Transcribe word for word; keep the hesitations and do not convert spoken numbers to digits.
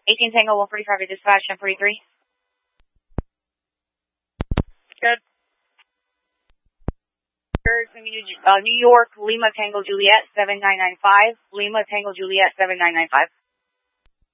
eighteen Tango one forty-five, your dispatch, ten forty-three. Good. Uh, New York, Lima Tango Juliet, seven nine nine five. Lima Tango Juliet, seven nine nine five.